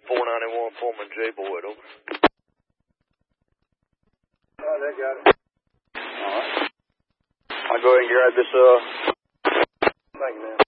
491 Foreman J. Boyd, over. They got it. All right. I'll go ahead and grab this, Thank you, man.